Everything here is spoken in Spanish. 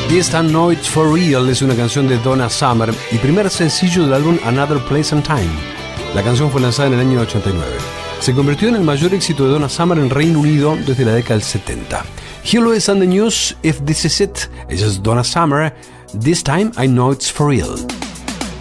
This Time No It's For Real es una canción de Donna Summer y primer sencillo del álbum Another Place and Time. La canción fue lanzada en el año 89. Se convirtió en el mayor éxito de Donna Summer en Reino Unido desde la década del 70. Here lo is on the news, If This Is It. Ella es Donna Summer. This Time I Know It's For Real.